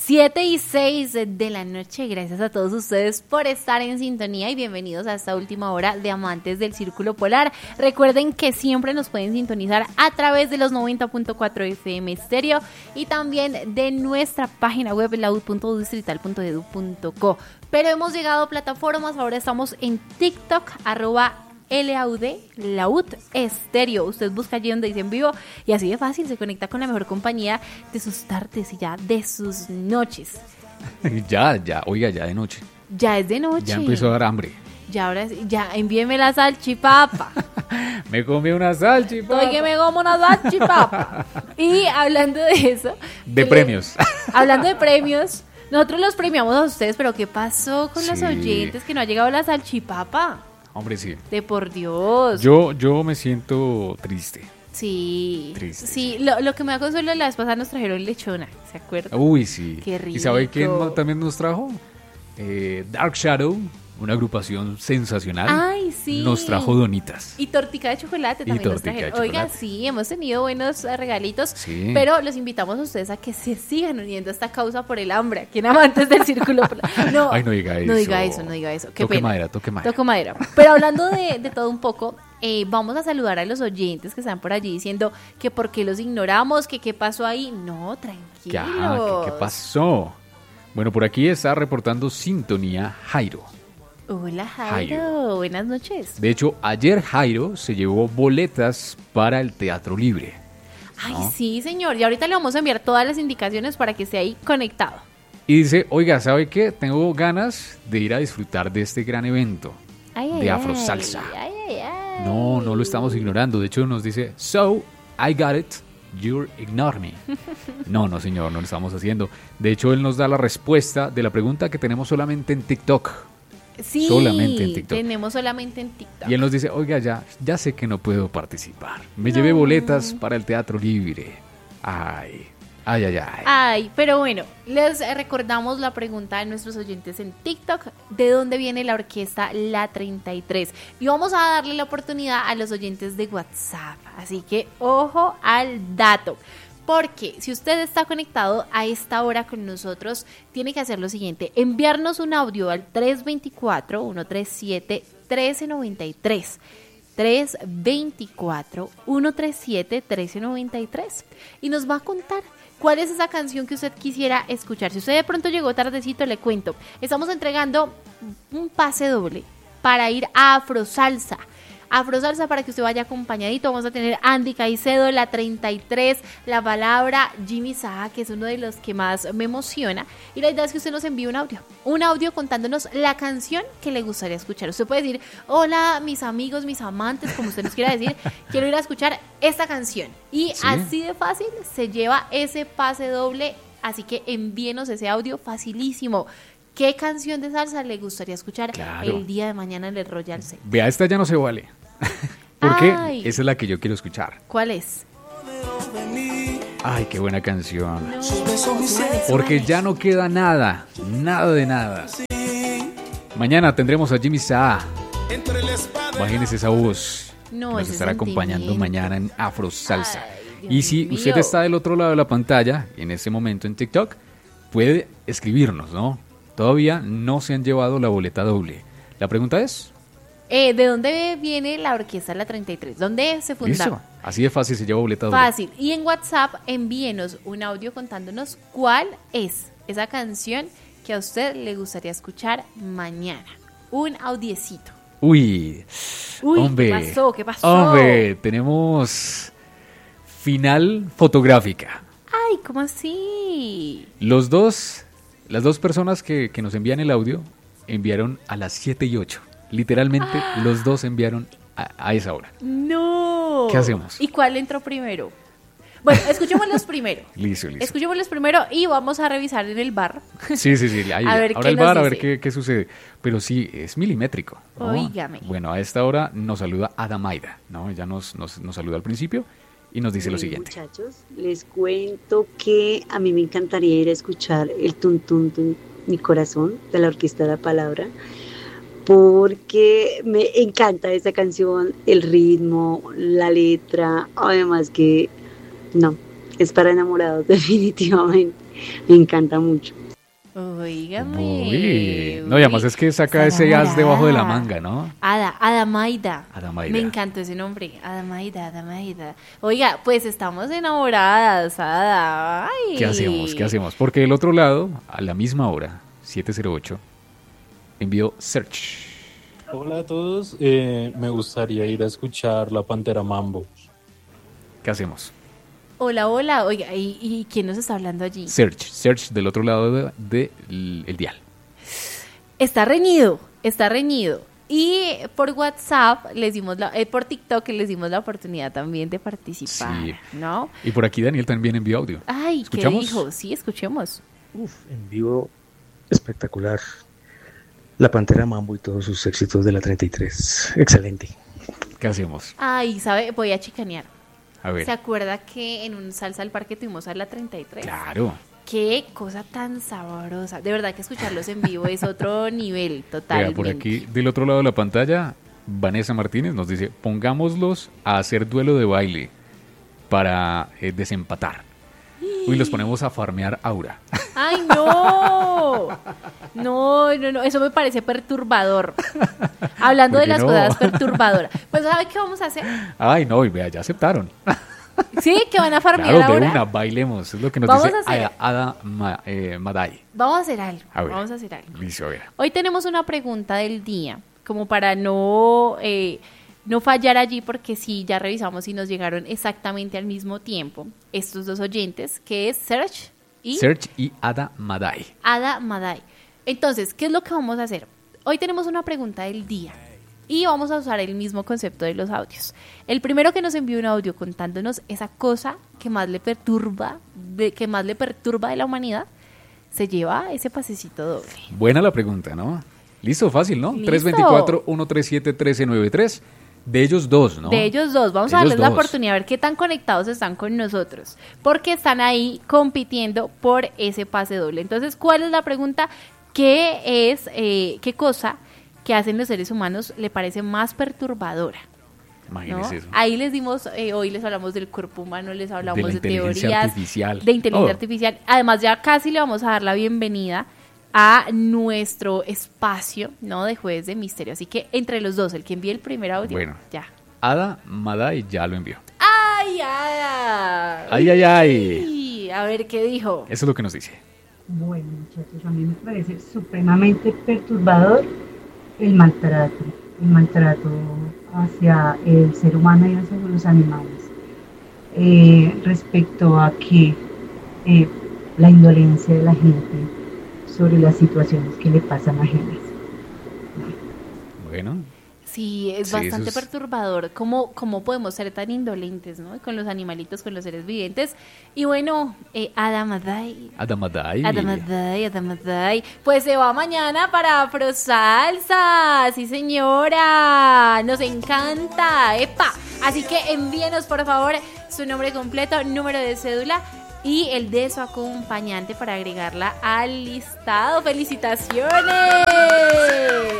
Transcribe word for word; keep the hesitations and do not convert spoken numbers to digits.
siete y seis de la noche, gracias a todos ustedes por estar en sintonía y bienvenidos a esta última hora de Amantes del Círculo Polar. Recuerden que siempre nos pueden sintonizar a través de los noventa punto cuatro F M Estéreo y también de nuestra página web laud punto distrital punto edu punto co. Pero hemos llegado a plataformas, ahora estamos en TikTok, arroba L A U D, Laud Estéreo. Usted busca allí donde dice en vivo y así de fácil se conecta con la mejor compañía de sus tardes y ya de sus noches. Ya, ya, oiga, ya de noche. Ya es de noche. Ya empezó a dar hambre. Ya ahora sí, ya envíeme la salchipapa. Me comí una salchipapa. Estoy que me como una salchipapa. Y hablando de eso. De premios. Le, hablando de premios, nosotros los premiamos a ustedes, pero ¿qué pasó con sí. los oyentes que no ha llegado la salchipapa? Hombre, sí. De por Dios. Yo, yo me siento triste. Sí. Triste. Sí, lo, lo que me da consuelo, la vez pasada nos trajeron lechona, ¿se acuerdan? Uy, sí. Qué rico. ¿Y sabe quién también nos trajo? Eh, Dark Shadow, una agrupación sensacional. Ay, sí. Nos trajo donitas. Y tortica de chocolate y también nos trajeron. Oiga, sí, hemos tenido buenos regalitos. Sí. Pero los invitamos a ustedes a que se sigan uniendo a esta causa por el hambre. Aquí en Amantes del Círculo. No, Ay, no diga eso. No diga eso, no diga eso. Qué toque pena. madera, toque madera. Toque madera. Pero hablando de, de todo un poco, eh, vamos a saludar a los oyentes que están por allí diciendo que por qué los ignoramos, que qué pasó ahí. No, tranquilos. ¿Qué, qué pasó? Bueno, por aquí está reportando sintonía Jairo. Hola Jairo. Jairo, buenas noches. De hecho, ayer Jairo se llevó boletas para el Teatro Libre. Ay, ¿no? Sí, señor. Y ahorita le vamos a enviar todas las indicaciones para que esté ahí conectado. Y dice, oiga, ¿sabe qué? Tengo ganas de ir a disfrutar de este gran evento ay, de ay, Afrosalsa. Ay, ay, ay. No, no lo estamos ignorando. De hecho, nos dice, so, I got it. You ignore me. No, no, señor, no lo estamos haciendo. De hecho, él nos da la respuesta de la pregunta que tenemos solamente en TikTok. Sí, solamente en TikTok. Tenemos solamente en TikTok. Y él nos dice, oiga, ya, ya sé que no puedo participar. Me no. llevé boletas para el Teatro Libre. Ay, ay, ay, ay. Ay, pero bueno, les recordamos la pregunta de nuestros oyentes en TikTok. ¿De dónde viene la orquesta La treinta y tres? Y vamos a darle la oportunidad a los oyentes de WhatsApp. Así que ojo al dato. Porque si usted está conectado a esta hora con nosotros, tiene que hacer lo siguiente: enviarnos un audio al tres dos cuatro, uno tres siete, uno tres nueve tres. tres dos cuatro, uno tres siete, uno tres nueve tres. Y nos va a contar cuál es esa canción que usted quisiera escuchar. Si usted de pronto llegó tardecito, le cuento. Estamos entregando un pase doble para ir a Afrosalsa. Afrosalsa para que usted vaya acompañadito. Vamos a tener Andy Caicedo, La treinta y tres, La Palabra, Jimmy Saha, que es uno de los que más me emociona. Y la idea es que usted nos envíe un audio, un audio contándonos la canción que le gustaría escuchar. Usted puede decir, hola mis amigos, mis amantes, como usted nos quiera decir, quiero ir a escuchar esta canción. Y ¿sí? Así de fácil se lleva ese pase doble, así que envíenos ese audio facilísimo. ¿Qué canción de salsa le gustaría escuchar claro. el día de mañana en el Royal Set? Vea, esta ya no se vale. Porque Ay. esa es la que yo quiero escuchar. ¿Cuál es? Ay, qué buena canción. No. Porque ya no queda nada, nada de nada. Mañana tendremos a Jimmy Saha. Imagínese esa voz no, que nos estará acompañando mañana en Afrosalsa. Ay, y si mío. usted está del otro lado de la pantalla, en ese momento en TikTok, puede escribirnos, ¿no? Todavía no se han llevado la boleta doble. La pregunta es... Eh, ¿de dónde viene la orquesta La treinta y tres? ¿Dónde se fundaron? Listo. Así de fácil se lleva boleta doble. Fácil. Y en WhatsApp envíenos un audio contándonos cuál es esa canción que a usted le gustaría escuchar mañana. Un audiecito. Uy, Uy hombre, ¿qué pasó? ¿Qué pasó? Hombre, tenemos final fotográfica. Ay, ¿cómo así? Los dos... Las dos personas que, que nos envían el audio enviaron a las siete y ocho. Literalmente, ah. los dos enviaron a, a esa hora. ¡No! ¿Qué hacemos? ¿Y cuál entró primero? Bueno, escuchémoslos primero. Listo, listo. Escuchémoslos primero y vamos a revisar en el bar. Sí, sí, sí. Ahí, a ver ahora qué el bar, nos a ver dice. qué, qué sucede. Pero sí, es milimétrico, ¿no? Óigame. Bueno, a esta hora nos saluda Adamaida, ¿no? Ella nos, nos, nos saluda al principio. Y nos dice bueno, lo siguiente. Muchachos, les cuento que a mí me encantaría ir a escuchar el Tun Tun Tun Mi Corazón de la Orquesta La Palabra, porque me encanta esa canción, el ritmo, la letra, además que no, es para enamorados definitivamente. me encanta mucho. Oígame. Uy. No, y además es que saca ese as debajo de la manga, ¿no? Ada, Adamaida. Adamaida. Me encantó ese nombre. Adamaida, Adamaida. Oiga, pues estamos enamoradas, Ada. Ay. ¿Qué hacemos? ¿Qué hacemos? Porque del otro lado, a la misma hora, siete cero ocho, envió Search. Hola a todos. Eh, me gustaría ir a escuchar La Pantera Mambo. ¿Qué hacemos? Hola, hola. Oiga, ¿y, y quién nos está hablando allí? Search. Search del otro lado del de, de, el dial. Está reñido, está reñido. Y por WhatsApp les dimos la, eh, por TikTok les dimos la oportunidad también de participar, sí. ¿no? Y por aquí Daniel también envió audio. Ay, ¿escuchamos? ¿qué dijo? Sí, escuchemos. Uf, en vivo espectacular. La Pantera Mambo y todos sus éxitos de la treinta y tres. Excelente. ¿Qué hacemos? Ay, ¿sabe? Voy a chicanear. A ver. ¿Se acuerda que en un Salsa al Parque tuvimos a la treinta y tres? Claro. Qué cosa tan sabrosa. De verdad que escucharlos en vivo es otro nivel, totalmente. Vea, por aquí, del otro lado de la pantalla, Vanessa Martínez nos dice, pongámoslos a hacer duelo de baile para eh, desempatar. Uy, los ponemos a farmear aura. ¡Ay, no! No, no, no, eso me parece perturbador. Hablando de las no? cosas perturbadoras. Pues, ¿sabe qué vamos a hacer? Ay, no, y vea, ya aceptaron. Sí, que van a farmear claro, ahora. de una, bailemos. Es lo que nos Vamos dice a hacer- Ada, Ada Ma- eh, Madai. Vamos a hacer algo. A ver. Vamos a hacer algo. Listo, a ver. Hoy tenemos una pregunta del día, como para no, eh, no fallar allí, porque sí, ya revisamos y nos llegaron exactamente al mismo tiempo estos dos oyentes, que es Search y Search y Ada Madai. Ada Madai. Entonces, ¿qué es lo que vamos a hacer? Hoy tenemos una pregunta del día y vamos a usar el mismo concepto de los audios. El primero que nos envió un audio contándonos esa cosa que más le perturba, de, que más le perturba de la humanidad, se lleva ese pasecito doble. Buena la pregunta, ¿no? Listo, fácil, ¿no? Listo. tres dos cuatro, uno tres siete, uno tres nueve tres. De ellos dos, ¿no? De ellos dos. Vamos De a ellos darles la dos. oportunidad a ver qué tan conectados están con nosotros, porque están ahí compitiendo por ese pase doble. Entonces, ¿cuál es la pregunta? ¿Qué es, eh, qué cosa que hacen los seres humanos le parece más perturbadora? ¿No? Imagínense eso. Ahí les dimos, eh, hoy les hablamos del cuerpo humano, les hablamos De la de, inteligencia teorías artificial. de inteligencia Oh. artificial. Además, ya casi le vamos a dar la bienvenida a nuestro espacio, ¿no? De Jueves de Misterio. Así que entre los dos, el que envíe el primer audio, Bueno. ya. Ada Madai ya lo envió. ¡Ay, Ada! Ay, ay, ay. Uy, a ver qué dijo. Eso es lo que nos dice. Bueno, muchachos, a mí me parece supremamente perturbador el maltrato, el maltrato hacia el ser humano y hacia los animales. Eh, respecto a que eh, la indolencia de la gente sobre las situaciones que le pasan ajenas. Bueno, Sí, es Sí, bastante eso es- perturbador. ¿Cómo, ¿Cómo podemos ser tan indolentes, ¿no? Con los animalitos, con los seres vivientes. Y bueno, eh, Ada Madai. Ada Madai. Adamadai, Adamadai. Pues se va mañana para Pro Salsa. Sí, señora. Nos encanta. ¡Epa! Así que envíenos, por favor, su nombre completo, número de cédula y el de su acompañante para agregarla al listado. ¡Felicitaciones!